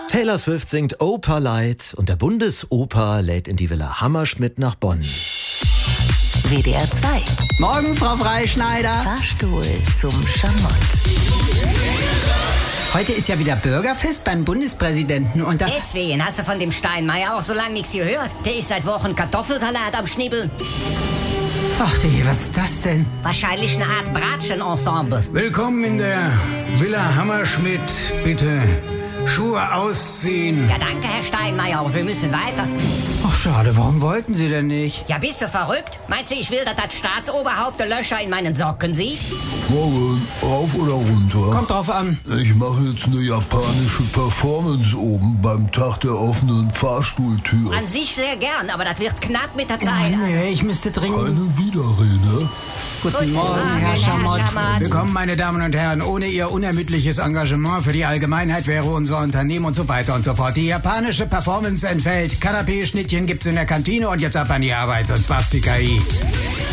Taylor Swift singt Oper Light und der Bundesoper lädt in die Villa Hammerschmidt nach Bonn. WDR 2. Morgen, Frau Freischneider. Fahrstuhl zum Schamott. Heute ist ja wieder Bürgerfest beim Bundespräsidenten und da... Deswegen hast du von dem Steinmeier auch so lange nichts gehört. Der ist seit Wochen Kartoffelsalat am Schnibbeln. Ach je, was ist das denn? Wahrscheinlich eine Art Bratschen-Ensemble. Willkommen in der Villa Hammerschmidt. Bitte Schuhe ausziehen. Ja, danke, Herr Steinmeier, aber wir müssen weiter. Ach schade, warum wollten Sie denn nicht? Ja, bist du verrückt? Meinst du, ich will, dass das Staatsoberhaupt Löcher in meinen Socken sieht? Morgen, rauf oder runter? Kommt drauf an. Ich mache jetzt eine japanische Performance oben beim Tag der offenen Fahrstuhltür. An sich sehr gern, aber das wird knapp mit der Zeit. Nee, ich müsste dringend... Keine Widerrede. Guten Morgen, Herr Schamott. Willkommen, meine Damen und Herren. Ohne Ihr unermüdliches Engagement für die Allgemeinheit wäre unser Unternehmen und so weiter und so fort. Die japanische Performance entfällt. Kanapé-Schnittchen gibt's in der Kantine und jetzt ab an die Arbeit, sonst macht's die KI.